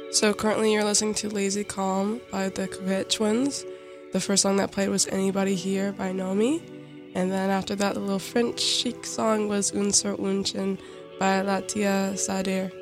So currently you're listening to Lazy Calm by the Coquette Twins. The first song that played was Anybody Here by Nomi. And then after that, the little French chic song was Un Sur Un Chin by Latia Sader.